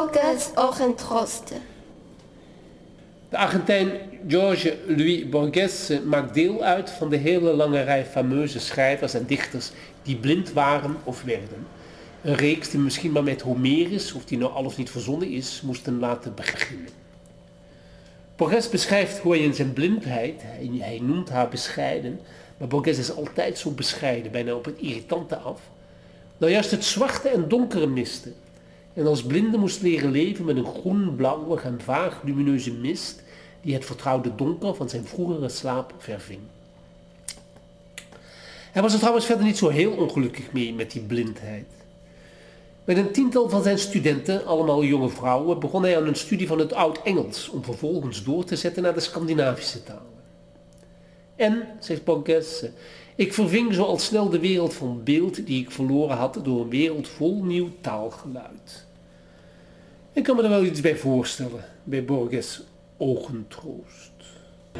Borges ogentrosten. De Argentijn Jorge Luis Borges maakt deel uit van de hele lange rij fameuze schrijvers en dichters die blind waren of werden. Een reeks die misschien maar met Homerus, of die nou al of niet verzonnen is, moesten laten beginnen. Borges beschrijft hoe hij in zijn blindheid, hij noemt haar bescheiden, maar Borges is altijd zo bescheiden, bijna op het irritante af, nou juist het zwarte en donkere miste. En als blinde moest leren leven met een groen-blauwig en vaag lumineuze mist die het vertrouwde donker van zijn vroegere slaap verving. Hij was er trouwens verder niet zo heel ongelukkig mee met die blindheid. Met een tiental van zijn studenten, allemaal jonge vrouwen, begon hij aan een studie van het Oud-Engels om vervolgens door te zetten naar de Scandinavische talen. En, zegt Borges, ik verving zo al snel de wereld van beeld die ik verloren had door een wereld vol nieuw taalgeluid. Ik kan me er wel iets bij voorstellen, bij Borges' ogentroost.